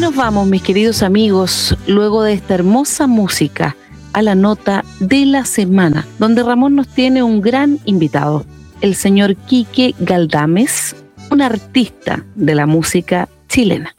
nos vamos, mis queridos amigos, luego de esta hermosa música, a la nota de la semana, donde Ramón nos tiene un gran invitado, el señor Quique Galdames, un artista de la música chilena.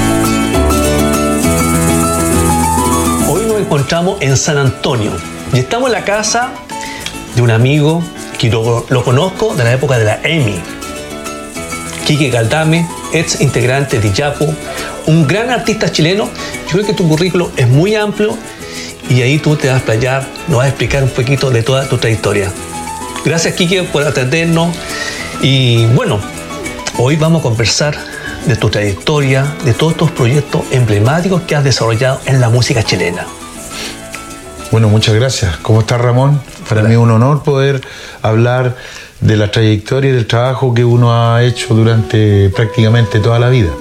Hoy nos encontramos en San Antonio y estamos en la casa de un amigo que lo conozco de la época de la EMI. Quique Galdames, ex integrante de Iyapu, un gran artista chileno. Yo creo que tu currículo es muy amplio y ahí tú te vas a explayar, nos vas a explicar un poquito de toda tu trayectoria. Gracias, Quique, por atendernos. Y bueno, hoy vamos a conversar de tu trayectoria, de todos estos proyectos emblemáticos que has desarrollado en la música chilena. Bueno, muchas gracias. ¿Cómo estás, Ramón? Para mí es un honor poder hablar de la trayectoria y del trabajo que uno ha hecho durante prácticamente toda la vida.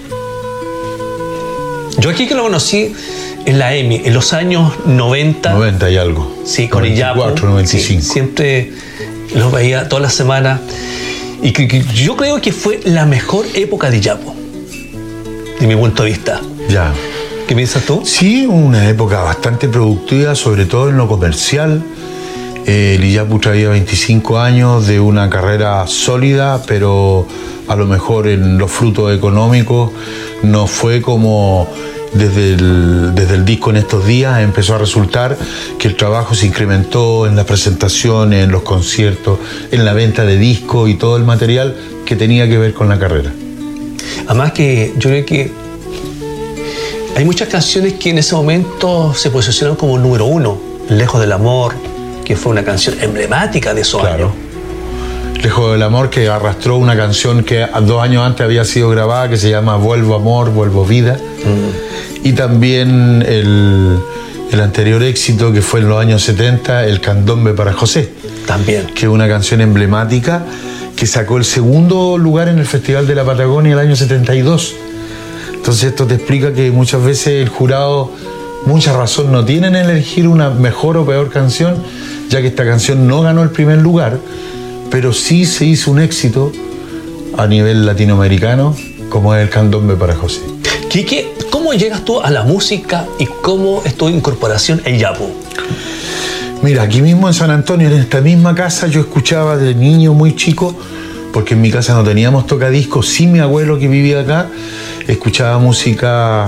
Yo aquí que lo conocí en la EMI, en los años 90. 90 y algo. Sí, con 94, Iyapu. 95. Sí, siempre los veía todas las semanas. Y yo creo que fue la mejor época de Iyapu, de mi punto de vista. Ya. ¿Qué piensas tú? Sí, una época bastante productiva, sobre todo en lo comercial. El Iyapu traía 25 años de una carrera sólida, pero a lo mejor en los frutos económicos no fue como desde el disco En estos días. Empezó a resultar que el trabajo se incrementó en las presentaciones, en los conciertos, en la venta de discos y todo el material que tenía que ver con la carrera. Además que yo creo que hay muchas canciones que en ese momento se posicionaron como número uno. Lejos del amor, que fue una canción emblemática de esos años. Lejos del amor, que arrastró una canción que 2 años antes había sido grabada, que se llama Vuelvo Amor, Vuelvo Vida. Y también el anterior éxito, que fue en los años 70, El Candombe para José. También. Que es una canción emblemática que sacó el segundo lugar en el Festival de la Patagonia el año 72. Entonces esto te explica que muchas veces el jurado mucha razón no tiene en elegir una mejor o peor canción, ya que esta canción no ganó el primer lugar, pero sí se hizo un éxito a nivel latinoamericano, como es El Candombe para José. Quique, ¿cómo llegas tú a la música y cómo es tu incorporación en Iyapu? Mira, aquí mismo en San Antonio, en esta misma casa, yo escuchaba de niño muy chico, porque en mi casa no teníamos tocadiscos, sí mi abuelo que vivía acá, escuchaba música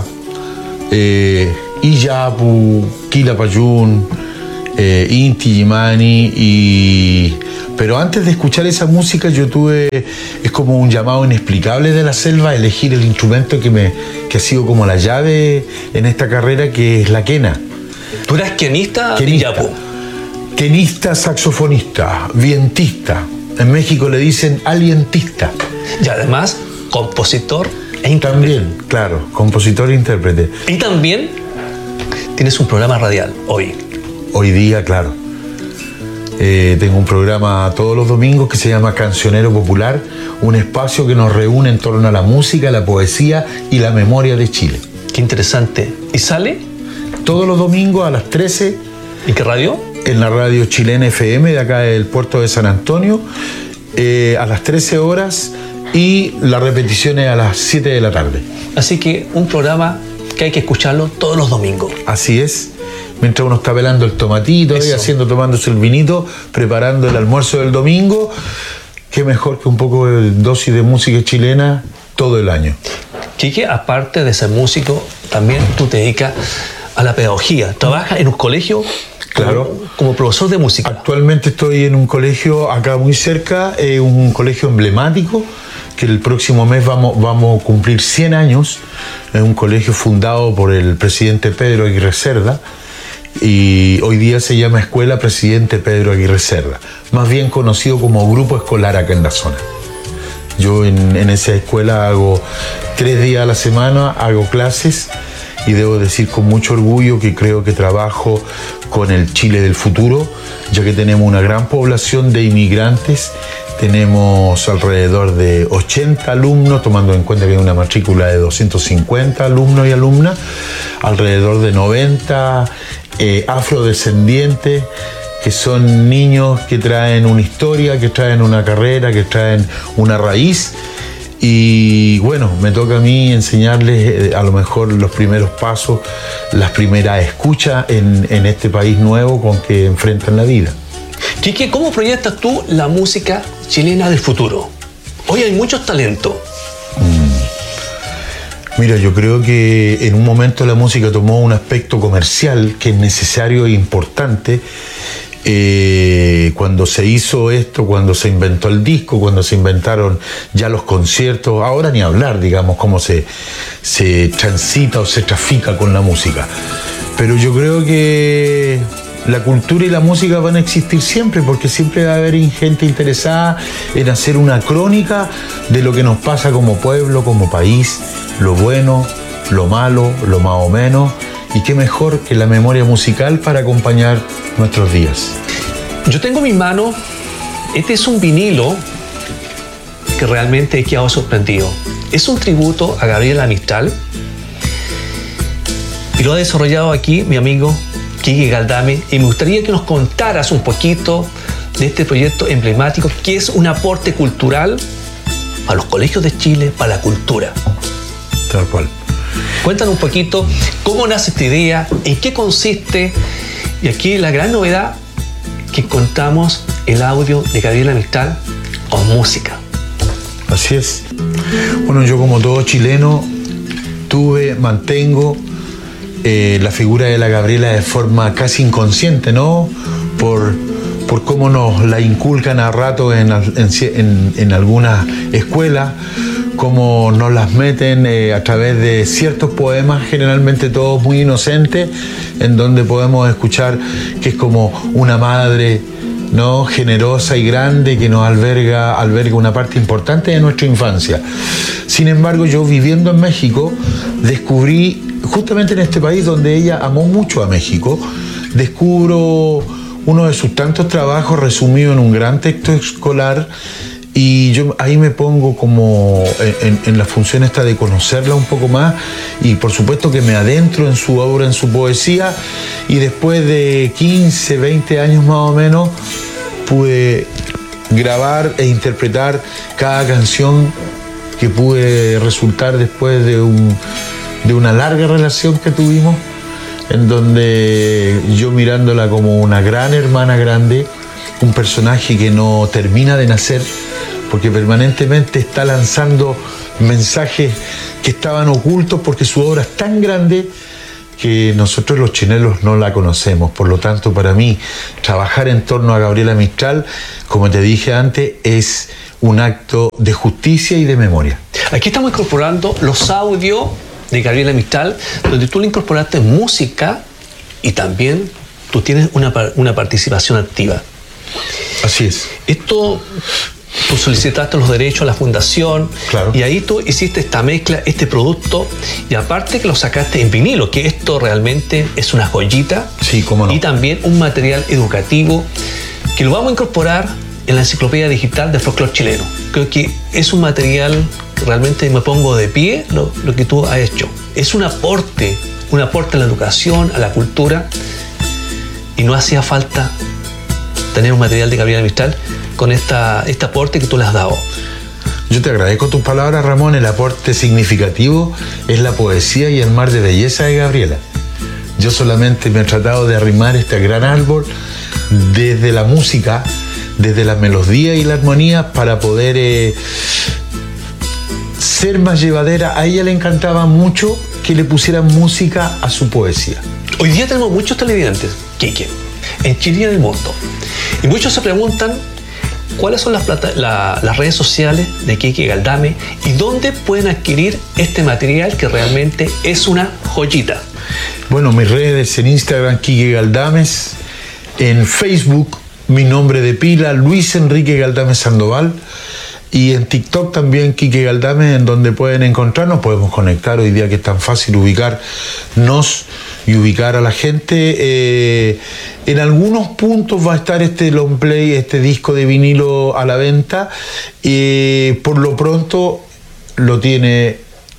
Iyapu, Quilapayún, Inti Illimani, pero antes de escuchar esa música yo tuve, es como un llamado inexplicable de la selva, a elegir el instrumento que ha sido como la llave en esta carrera, que es la quena. ¿Tú eras quenista de Iyapu? Quenista, saxofonista, vientista. En México le dicen alientista. Y además, compositor e intérprete. También, claro, compositor e intérprete. Y también tienes un programa radial hoy. Hoy día, claro. Tengo un programa todos los domingos que se llama Cancionero Popular, un espacio que nos reúne en torno a la música, la poesía y la memoria de Chile. Qué interesante. ¿Y sale? Todos los domingos a las 13. ¿En qué radio? En la radio Chilena FM de acá del puerto de San Antonio, a las 13 horas, y la repetición es a las 7 de la tarde. Así que un programa que hay que escucharlo todos los domingos. Así es. Mientras uno está pelando el tomatito y tomándose el vinito, preparando el almuerzo del domingo, qué mejor que un poco de dosis de música chilena todo el año. Quique, aparte de ser músico, también tú te dedicas a la pedagogía. ¿Trabajas en un colegio? Claro. Como profesor de música. Actualmente estoy en un colegio acá muy cerca, un colegio emblemático, que el próximo mes vamos a cumplir 100 años. Es un colegio fundado por el presidente Pedro Aguirre Cerda, y hoy día se llama Escuela Presidente Pedro Aguirre Cerda, más bien conocido como grupo escolar acá en la zona. Yo en esa escuela hago 3 días a la semana, hago clases, y debo decir con mucho orgullo que creo que trabajo con el Chile del futuro, ya que tenemos una gran población de inmigrantes. Tenemos alrededor de 80 alumnos, tomando en cuenta que hay una matrícula de 250 alumnos y alumnas, alrededor de 90 afrodescendientes, que son niños que traen una historia, que traen una carrera, que traen una raíz, Y bueno, me toca a mí enseñarles a lo mejor los primeros pasos, las primeras escuchas en este país nuevo con que enfrentan la vida. Quique, ¿cómo proyectas tú la música chilena del futuro? Hoy hay muchos talentos. Mira, yo creo que en un momento la música tomó un aspecto comercial que es necesario e importante. Cuando se hizo esto, cuando se inventó el disco, cuando se inventaron ya los conciertos, ahora ni hablar, digamos, cómo se transita o se trafica con la música. Pero yo creo que la cultura y la música van a existir siempre, porque siempre va a haber gente interesada en hacer una crónica de lo que nos pasa como pueblo, como país, lo bueno, lo malo, lo más o menos. Y qué mejor que la memoria musical para acompañar nuestros días. Yo tengo en mi mano, este es un vinilo que realmente he quedado sorprendido. Es un tributo a Gabriela Mistral y lo ha desarrollado aquí mi amigo Quique Galdame, y me gustaría que nos contaras un poquito de este proyecto emblemático que es un aporte cultural a los colegios de Chile, para la cultura. Tal cual. Cuéntanos un poquito cómo nace esta idea, en qué consiste, y aquí la gran novedad que encontramos el audio de Gabriela Mistral con música. Así es. Bueno, yo como todo chileno mantengo la figura de la Gabriela de forma casi inconsciente, ¿no? Por cómo nos la inculcan a rato en algunas escuelas, cómo nos las meten a través de ciertos poemas, generalmente todos muy inocentes, en donde podemos escuchar que es como una madre, ¿no?, generosa y grande que nos alberga una parte importante de nuestra infancia. Sin embargo, yo viviendo en México, descubrí, justamente en este país donde ella amó mucho a México, descubro uno de sus tantos trabajos resumido en un gran texto escolar. Y yo ahí me pongo como en la función esta de conocerla un poco más, y por supuesto que me adentro en su obra, en su poesía, y después de 15, 20 años más o menos pude grabar e interpretar cada canción que pude resultar después de una larga relación que tuvimos, en donde yo mirándola como una gran hermana grande, un personaje que no termina de nacer, porque permanentemente está lanzando mensajes que estaban ocultos, porque su obra es tan grande que nosotros los chilenos no la conocemos. Por lo tanto, para mí, trabajar en torno a Gabriela Mistral, como te dije antes, es un acto de justicia y de memoria. Aquí estamos incorporando los audios de Gabriela Mistral, donde tú le incorporaste música y también tú tienes una participación activa. Así es. Esto, tú solicitaste los derechos a la fundación, claro, y ahí tú hiciste esta mezcla, este producto, y aparte que lo sacaste en vinilo, que esto realmente es una joyita. Sí, cómo no. Y también un material educativo que lo vamos a incorporar en la enciclopedia digital de folclore chileno. Creo que es un material que realmente me pongo de pie lo que tú has hecho. Es un aporte a la educación, a la cultura, y no hacía falta tener un material de Gabriela Mistral con este aporte que tú le has dado. Yo te agradezco tus palabras, Ramón. El aporte significativo es la poesía y el mar de belleza de Gabriela. Yo solamente me he tratado de arrimar este gran árbol desde la música, desde la melodía y la armonía, para poder ser más llevadera. A ella le encantaba mucho que le pusieran música a su poesía. Hoy día tenemos muchos televidentes, Quique, en Chile y en el mundo. Y muchos se preguntan cuáles son las redes sociales de Quique Galdame y dónde pueden adquirir este material que realmente es una joyita. Bueno, mis redes en Instagram, Quique Galdames, en Facebook, mi nombre de pila, Luis Enrique Galdame Sandoval, y en TikTok también Quique Galdame, en donde pueden encontrarnos. Podemos conectar hoy día, que es tan fácil ubicarnos y ubicar a la gente. En algunos puntos va a estar este long play, este disco de vinilo a la venta. Por lo pronto lo tiene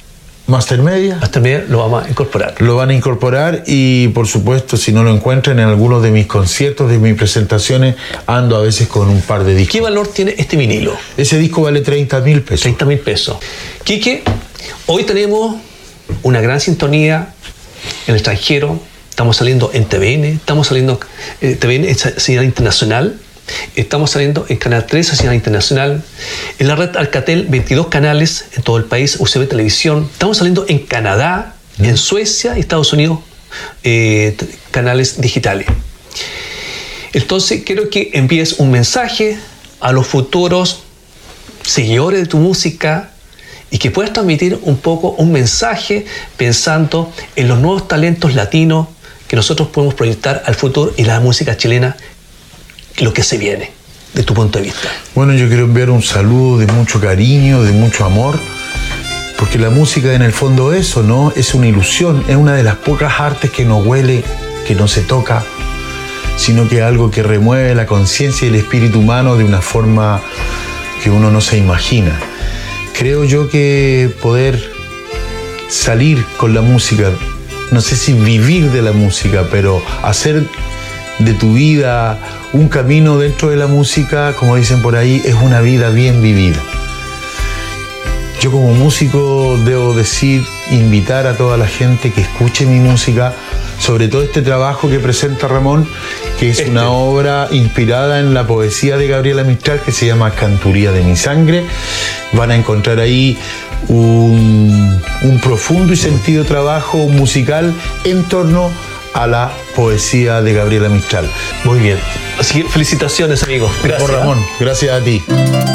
Master Media. Master Media lo vamos a incorporar. Lo van a incorporar y, por supuesto, si no lo encuentran en algunos de mis conciertos, de mis presentaciones, ando a veces con un par de discos. ¿Qué valor tiene este vinilo? Ese disco vale 30.000 pesos. 30.000 pesos. Quique, hoy tenemos una gran sintonía en el extranjero. Estamos saliendo en TVN, estamos saliendo TVN es señal internacional. Estamos saliendo en Canal 13, señal internacional. En la red Alcatel, 22 canales en todo el país, UCB Televisión. Estamos saliendo en Canadá, en Suecia y Estados Unidos, canales digitales. Entonces, quiero que envíes un mensaje a los futuros seguidores de tu música y que puedas transmitir un poco un mensaje pensando en los nuevos talentos latinos que nosotros podemos proyectar al futuro y la música chilena, lo que se viene, de tu punto de vista. Bueno, yo quiero enviar un saludo de mucho cariño, de mucho amor, porque la música en el fondo eso, ¿no? Es una ilusión, es una de las pocas artes que no huele, que no se toca, sino que es algo que remueve la conciencia y el espíritu humano de una forma que uno no se imagina. Creo yo que poder salir con la música, no sé si vivir de la música, pero hacer de tu vida un camino dentro de la música, como dicen por ahí, es una vida bien vivida. Yo como músico debo decir, invitar a toda la gente que escuche mi música, sobre todo este trabajo que presenta Ramón, que es una obra inspirada en la poesía de Gabriela Mistral, que se llama Canturía de mi sangre. Van a encontrar ahí un profundo y sentido trabajo musical en torno a la poesía de Gabriela Mistral. Muy bien. Así que felicitaciones, amigo. Gracias. Por Ramón, gracias a ti.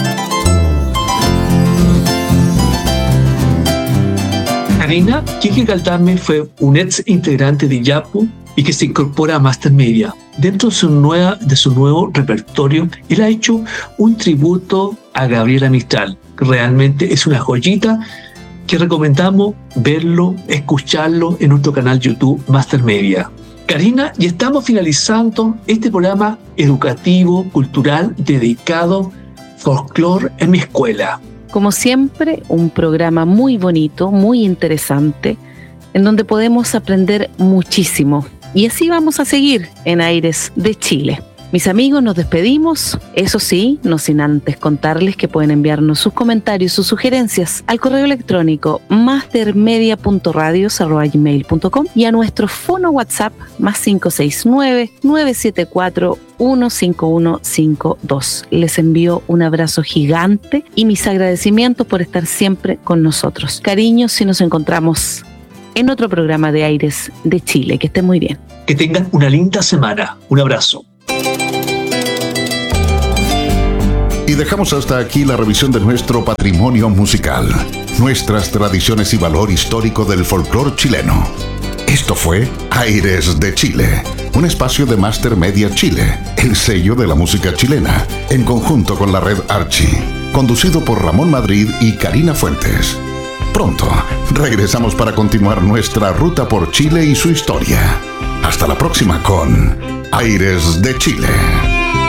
Karina, Quique Galdames fue un ex integrante de Yapu y que se incorpora a Master Media. Dentro de su nuevo repertorio, él ha hecho un tributo a Gabriela Mistral. Realmente es una joyita que recomendamos verlo, escucharlo en nuestro canal YouTube Master Media. Karina, y estamos finalizando este programa educativo, cultural, dedicado Folklore en mi escuela. Como siempre, un programa muy bonito, muy interesante, en donde podemos aprender muchísimo. Y así vamos a seguir en Aires de Chile. Mis amigos, nos despedimos, eso sí, no sin antes contarles que pueden enviarnos sus comentarios, sus sugerencias al correo electrónico mastermedia.radios@gmail.com y a nuestro fono WhatsApp +569 974 15152. Les envío un abrazo gigante y mis agradecimientos por estar siempre con nosotros. Cariños, y nos encontramos en otro programa de Aires de Chile. Que estén muy bien. Que tengan una linda semana. Un abrazo. Y dejamos hasta aquí la revisión de nuestro patrimonio musical, nuestras tradiciones y valor histórico del folclore chileno. Esto fue Aires de Chile, un espacio de Master Media Chile, el sello de la música chilena, en conjunto con la red Archie, conducido por Ramón Madrid y Karina Fuentes. Pronto regresamos para continuar nuestra ruta por Chile y su historia. Hasta la próxima con Aires de Chile.